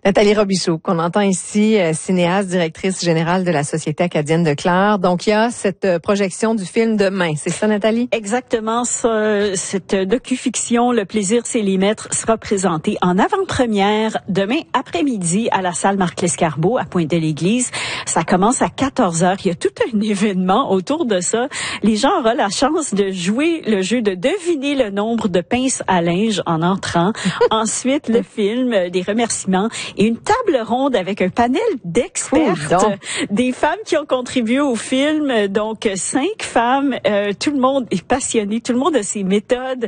Nathalie Robichaud, qu'on entend ici, cinéaste, directrice générale de la Société acadienne de Clare. Donc, il y a cette projection du film demain. C'est ça, Nathalie? Exactement. Cette docu-fiction, Le plaisir, c'est les maîtres, sera présentée en avant-première demain après-midi à la salle Marc-Lescarbot à Pointe-de-l'Église. Ça commence à 14h. Il y a tout un événement autour de ça. Les gens auront la chance de jouer le jeu de deviner le nombre de pinces à linge en entrant. Ensuite, le film, des remerciements et une table ronde avec un panel d'expertes, des femmes qui ont contribué au film. Donc, 5 femmes. Tout le monde est passionné. Tout le monde a ses méthodes.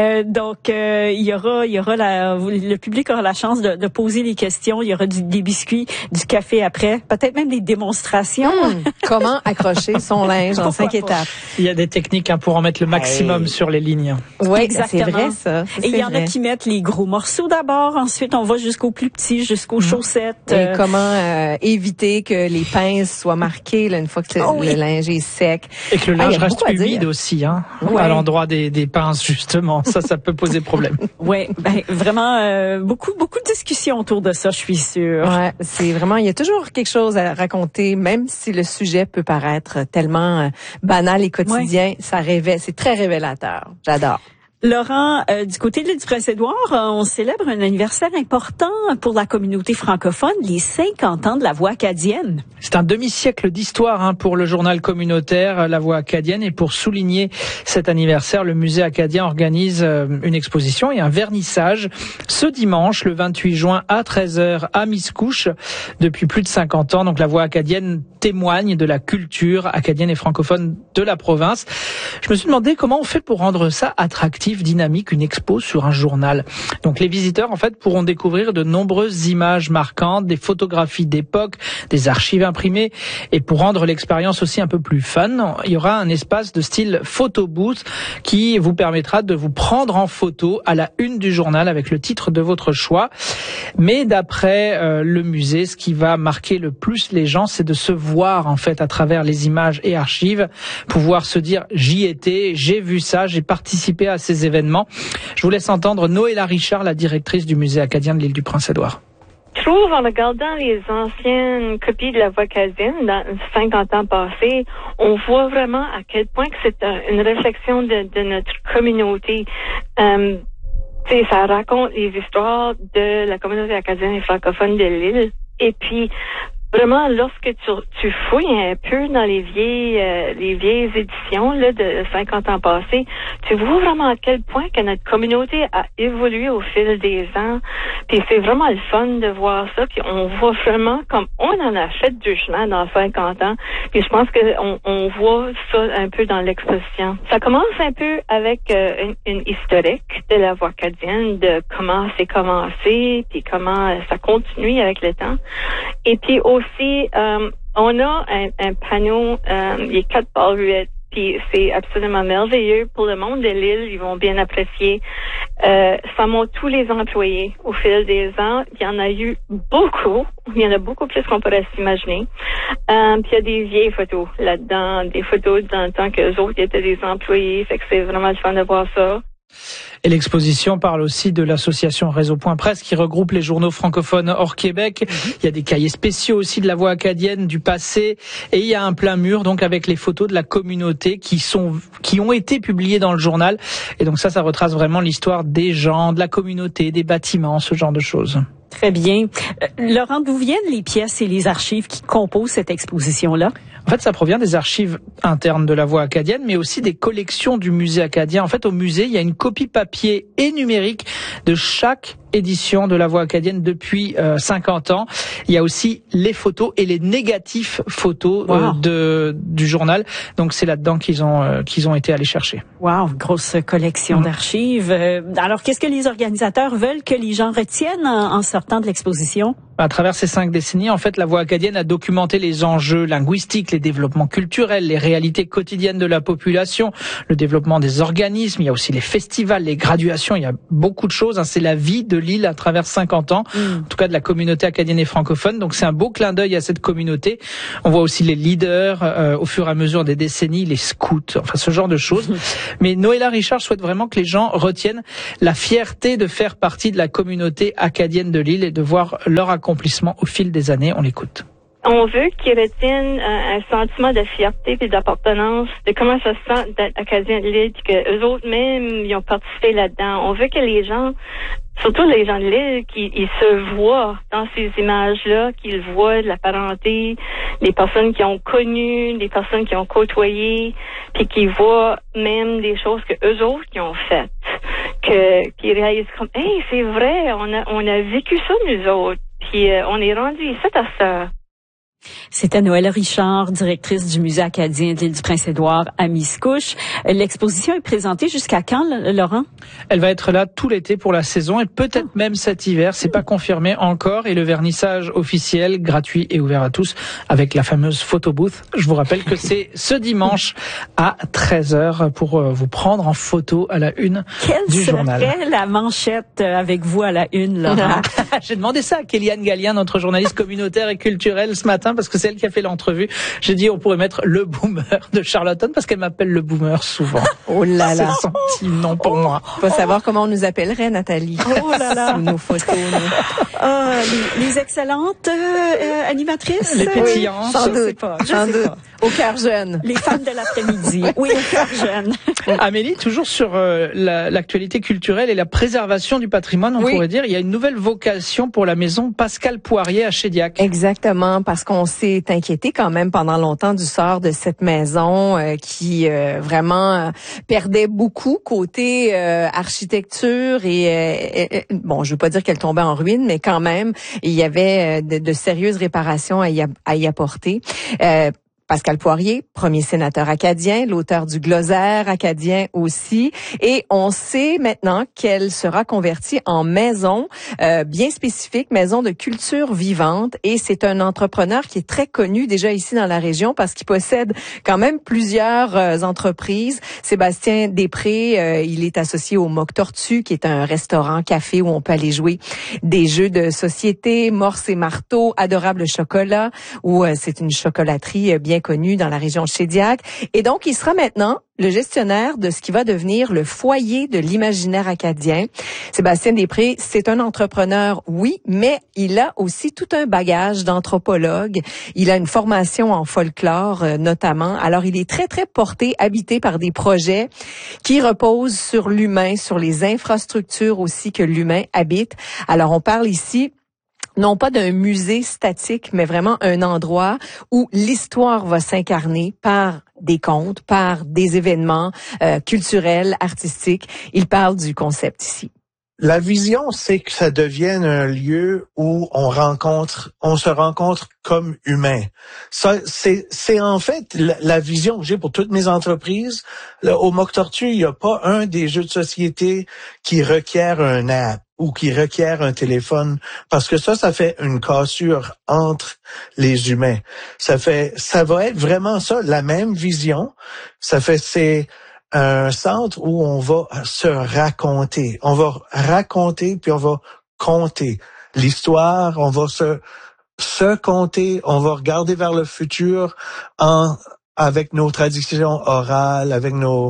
Il y aura le public aura la chance de poser les questions. Il y aura des biscuits, du café après, peut-être même des démonstrations. Comment accrocher son linge en 5 étapes. Il y a des techniques pour en mettre le maximum sur les lignes. Oui, exactement. C'est vrai, ça. Et il y en a qui mettent les gros morceaux d'abord. Ensuite, on va jusqu'au plus petit, jusqu'aux chaussettes. Et comment éviter que les pinces soient marquées là, une fois que le linge est sec. Et que le linge reste humide aussi, à l'endroit des pinces, justement. Ça peut poser problème. Oui, vraiment, beaucoup de discussions autour de ça, je suis sûre. Ouais, c'est vraiment, il y a toujours quelque chose à raconter, même si le sujet peut paraître tellement banal et quotidien, c'est très révélateur. J'adore. Laurent, du côté de l'île du Prince-Édouard, on célèbre un anniversaire important pour la communauté francophone, les 50 ans de la Voix acadienne. C'est un demi-siècle d'histoire pour le journal communautaire La Voix acadienne, et pour souligner cet anniversaire, le musée acadien organise une exposition et un vernissage ce dimanche, le 28 juin à 13h à Miscouche. Depuis plus de 50 ans, donc La Voix acadienne témoigne de la culture acadienne et francophone de la province. Je me suis demandé comment on fait pour rendre ça attractif, dynamique, une expo sur un journal. Donc les visiteurs pourront découvrir de nombreuses images marquantes, des photographies d'époque, des archives imprimées, et pour rendre l'expérience aussi un peu plus fun, il y aura un espace de style photo booth qui vous permettra de vous prendre en photo à la une du journal avec le titre de votre choix. Mais d'après le musée, ce qui va marquer le plus les gens, c'est de se voir à travers les images et archives, pouvoir se dire j'y étais, j'ai vu ça, j'ai participé à ces événements. Je vous laisse entendre Noëlla Richard, la directrice du musée acadien de l'île du Prince-Édouard. Je trouve, en regardant les anciennes copies de la Voix acadienne dans 50 ans passés, on voit vraiment à quel point que c'est une réflexion de notre communauté. Ça raconte les histoires de la communauté acadienne et francophone de l'île. Et puis, vraiment, lorsque tu fouilles un peu dans les vieilles éditions là, de 50 ans passés, tu vois vraiment à quel point que notre communauté a évolué au fil des ans. Puis c'est vraiment le fun de voir ça. Puis on voit vraiment comme on en achète du chemin dans 50 ans. Puis je pense on voit ça un peu dans l'exposition. Ça commence un peu avec une historique de la Voix acadienne, de comment c'est commencé, puis comment ça continue avec le temps. Et puis aussi, on a un panneau, il est 4 par 8, puis c'est absolument merveilleux pour le monde de l'île, ils vont bien apprécier. Ça montre tous les employés au fil des ans. Il y en a eu beaucoup, il y en a beaucoup plus qu'on pourrait s'imaginer. Puis il y a des vieilles photos là-dedans, des photos dans le temps que les autres étaient des employés, fait que c'est vraiment le fun de voir ça. Et l'exposition parle aussi de l'association Réseau.Presse qui regroupe les journaux francophones hors Québec. Il y a des cahiers spéciaux aussi de la Voix acadienne du passé, et il y a un plein mur donc avec les photos de la communauté qui ont été publiées dans le journal. Et donc ça retrace vraiment l'histoire des gens, de la communauté, des bâtiments, ce genre de choses. Très bien. Laurent, d'où viennent les pièces et les archives qui composent cette exposition-là? En fait, ça provient des archives internes de la Voix acadienne, mais aussi des collections du musée acadien. En fait, au musée, il y a une copie papier et numérique de chaque édition de la Voix acadienne depuis 50 ans. Il y a aussi les photos et les négatifs photos du journal. Donc c'est là-dedans qu'ils ont été allés chercher. Wow, grosse collection d'archives. Alors qu'est-ce que les organisateurs veulent que les gens retiennent en sortant de l'exposition? À travers ces 5 décennies, en fait, la Voix acadienne a documenté les enjeux linguistiques, les développements culturels, les réalités quotidiennes de la population, le développement des organismes. Il y a aussi les festivals, les graduations. Il y a beaucoup de choses. C'est la vie de de l'île à travers 50 ans, en tout cas de la communauté acadienne et francophone. Donc c'est un beau clin d'œil à cette communauté. On voit aussi les leaders au fur et à mesure des décennies, les scouts, enfin ce genre de choses. Mais Noëlla Richard souhaite vraiment que les gens retiennent la fierté de faire partie de la communauté acadienne de l'île et de voir leur accomplissement au fil des années. On l'écoute. On veut qu'ils retiennent un sentiment de fierté et d'appartenance, de comment ça se sent d'être acadien de l'île, puis qu'eux autres même, ils ont participé là-dedans. On veut que les gens, surtout les gens de l'île, qu'ils se voient dans ces images-là, qu'ils voient de la parenté, les personnes qui ont connu, les personnes qui ont côtoyé, puis qu'ils voient même des choses que eux autres qui ont faites, qu'ils réalisent comme, hey, c'est vrai, on a vécu ça nous autres, puis on est rendu ici à ça. C'était Noëlla Richard, directrice du Musée acadien de l'île du Prince-Édouard à Miscouche. L'exposition est présentée jusqu'à quand, Laurent? Elle va être là tout l'été pour la saison et peut-être même cet hiver. C'est pas confirmé encore. Et le vernissage officiel, gratuit et ouvert à tous avec la fameuse photo booth. Je vous rappelle que c'est ce dimanche à 13h pour vous prendre en photo à la une du journal. Quelle serait la manchette avec vous à la une, Laurent? J'ai demandé ça à Kéliane Gallien, notre journaliste communautaire et culturelle ce matin, parce que c'est elle qui a fait l'entrevue. J'ai dit on pourrait mettre le boomer de Charlottetown parce qu'elle m'appelle le boomer souvent. Oh là là. C'est son petit nom pour moi. Faut savoir comment on nous appellerait, Nathalie. Oh là là. Sous nos photos. Les excellentes animatrices. Les pétillantes. Sans doute. Sans doute. Au cœur jeune. Les femmes de l'après-midi. Oui, au cœur jeune. Amélie, toujours sur l'actualité culturelle et la préservation du patrimoine, on pourrait dire, il y a une nouvelle vocation pour la maison Pascal Poirier à Chédiac. Exactement, parce qu'on s'est inquiété quand même pendant longtemps du sort de cette maison qui vraiment perdait beaucoup côté architecture et bon, je veux pas dire qu'elle tombait en ruine, mais quand même, il y avait de sérieuses réparations à y apporter. Pascal Poirier, premier sénateur acadien, l'auteur du glossaire acadien aussi. Et on sait maintenant qu'elle sera convertie en maison bien spécifique, maison de culture vivante. Et c'est un entrepreneur qui est très connu déjà ici dans la région parce qu'il possède quand même plusieurs entreprises. Sébastien Després, il est associé au Mock Tortue, qui est un restaurant-café où on peut aller jouer des jeux de société, Morse et Marteau, Adorable Chocolat, où c'est une chocolaterie bien connue dans la région de Chédiac. Et donc, il sera maintenant le gestionnaire de ce qui va devenir le foyer de l'imaginaire acadien. Sébastien Després, c'est un entrepreneur, oui, mais il a aussi tout un bagage d'anthropologue. Il a une formation en folklore, notamment. Alors, il est très, très porté, habité par des projets qui reposent sur l'humain, sur les infrastructures aussi que l'humain habite. Alors, on parle ici non pas d'un musée statique, mais vraiment un endroit où l'histoire va s'incarner par des contes, par des événements culturels, artistiques. Il parle du concept ici. La vision, c'est que ça devienne un lieu où on se rencontre comme humain. Ça, c'est en fait la vision que j'ai pour toutes mes entreprises. Au Mock Tortue, il n'y a pas un des jeux de société qui requiert un app ou qui requiert un téléphone, parce que ça fait une cassure entre les humains. Ça va être vraiment ça, la même vision. C'est un centre où on va se raconter. On va raconter, puis on va compter l'histoire, on va se compter, on va regarder vers le futur avec nos traditions orales, avec nos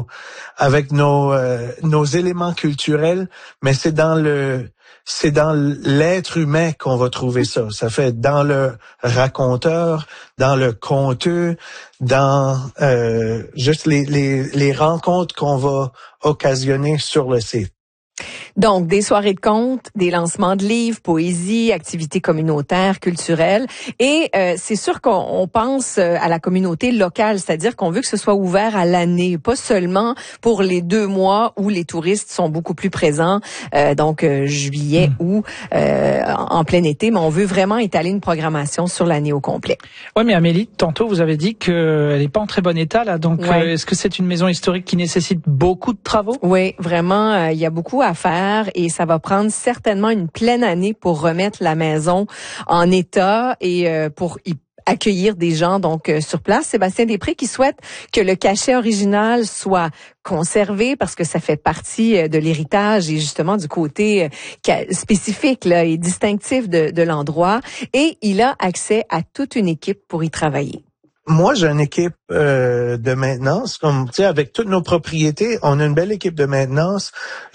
éléments culturels, mais c'est dans l'être humain qu'on va trouver ça. Ça fait dans le raconteur, dans le conteux, dans juste les rencontres qu'on va occasionner sur le site. Donc, des soirées de contes, des lancements de livres, poésie, activités communautaires, culturelles. Et c'est sûr qu'on pense à la communauté locale, c'est-à-dire qu'on veut que ce soit ouvert à l'année, pas seulement pour les 2 mois où les touristes sont beaucoup plus présents, donc juillet, août, en plein été, mais on veut vraiment étaler une programmation sur l'année au complet. Oui, mais Amélie, tantôt vous avez dit qu'elle n'est pas en très bon état, là. Donc, est-ce que c'est une maison historique qui nécessite beaucoup de travaux? Oui, vraiment, il y a beaucoup à faire et ça va prendre certainement une pleine année pour remettre la maison en état et pour y accueillir des gens donc sur place. Sébastien Després qui souhaite que le cachet original soit conservé parce que ça fait partie de l'héritage et justement du côté spécifique là, et distinctif de l'endroit. Et il a accès à toute une équipe pour y travailler. Moi, j'ai une équipe de maintenance, comme tu sais, avec toutes nos propriétés, on a une belle équipe de maintenance.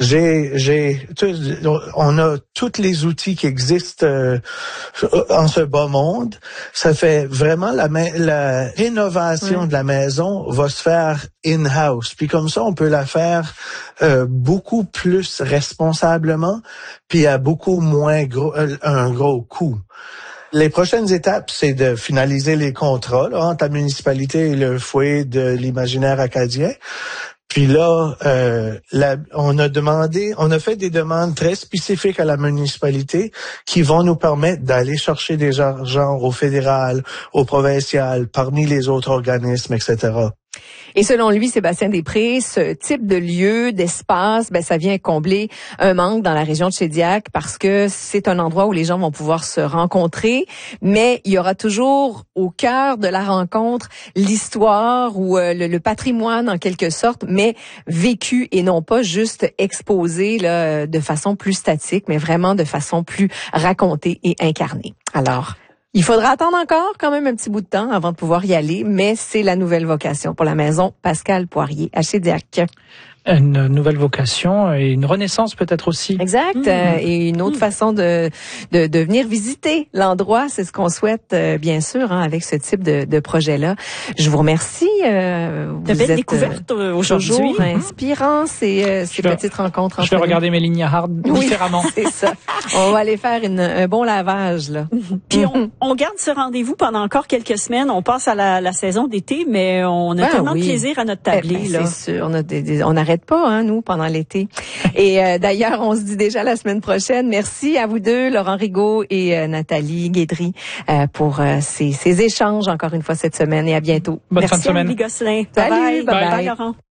On a tous les outils qui existent en ce bas monde. Ça fait vraiment la rénovation de la maison va se faire in-house. Puis comme ça, on peut la faire beaucoup plus responsablement, puis à beaucoup moins un gros coût. Les prochaines étapes, c'est de finaliser les contrats là, entre la municipalité et le foyer de l'imaginaire acadien. Puis là, on a fait des demandes très spécifiques à la municipalité qui vont nous permettre d'aller chercher des argents au fédéral, au provincial, parmi les autres organismes, etc. Et selon lui, Sébastien Després, ce type de lieu, d'espace, ça vient combler un manque dans la région de Shediac parce que c'est un endroit où les gens vont pouvoir se rencontrer, mais il y aura toujours au cœur de la rencontre l'histoire ou le patrimoine en quelque sorte, mais vécu et non pas juste exposé là, de façon plus statique, mais vraiment de façon plus racontée et incarnée. Alors, il faudra attendre encore quand même un petit bout de temps avant de pouvoir y aller, mais c'est la nouvelle vocation pour la maison Pascal Poirier à Shediac. Une nouvelle vocation et une renaissance peut-être aussi. Exact. Et une autre façon de venir visiter l'endroit, c'est ce qu'on souhaite bien sûr avec ce type de projet-là. Je vous remercie. De belles découvertes aujourd'hui. Toujours inspirant ces petites rencontres. Je vais regarder mes lignes hard différemment. C'est ça. On va aller faire un bon lavage là. Puis on garde ce rendez-vous pendant encore quelques semaines. On passe à la saison d'été, mais on a tellement de plaisir à notre tablé. Là. C'est sûr. On n'arrête pas, nous, pendant l'été. Et d'ailleurs, on se dit déjà la semaine prochaine. Merci à vous deux, Laurent Rigaud et Nathalie Guédry, pour ces échanges encore une fois cette semaine. Et à bientôt. Bonne fin de semaine. Merci, Anne Gosselin. Salut, bye, Laurent.